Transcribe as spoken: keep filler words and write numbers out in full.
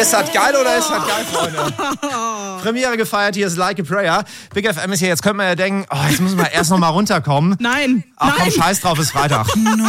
Ist das geil oder ist das geil, Freunde? Premiere gefeiert, hier ist Like a Prayer. Big F M ist hier, jetzt könnte man ja denken, oh, jetzt müssen wir erst noch mal runterkommen. Nein, Ach komm, nein. scheiß drauf, ist Freitag.